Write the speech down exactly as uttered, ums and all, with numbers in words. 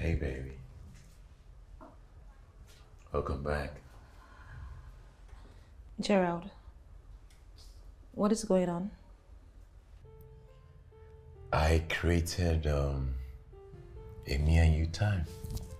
Hey, baby. Welcome back. Gerald, what is going on? I created um, a me and you time.